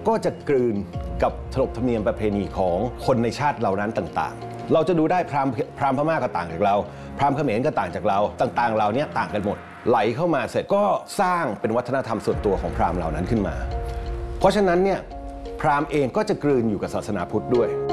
ก็จะกลืนกับขนบธรรมเนียมประเพณีของคนในชาติเหล่านั้นต่างๆเราจะดูได้พราหมณ์พม่าก็ต่างจากเราพราหมณ์เขมรก็ต่างจากเราต่างๆเราเนี่ยต่างกันหมดไหลเข้ามาเสร็จก็สร้างเป็นวัฒนธรรมส่วนตัวของพราหมณ์เหล่านั้นขึ้นมาเพราะฉะนั้นเนี่ยพราหมณ์เองก็จะกลืนอยู่กับศาสนาพุทธด้วย